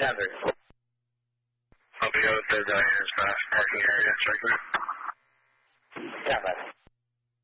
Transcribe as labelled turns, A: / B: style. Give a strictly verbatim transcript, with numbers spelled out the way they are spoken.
A: seven.
B: I'll be out at the Diana's Fast parking area. Check that.